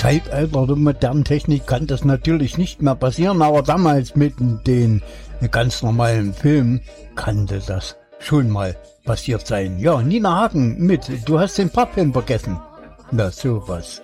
Zeitalter der modernen Technik kann das natürlich nicht mehr passieren, aber damals mit den ganz normalen Filmen kannte das schon mal passiert sein. Ja, Nina Hagen mit Du hast den Papphelm vergessen. Na, sowas.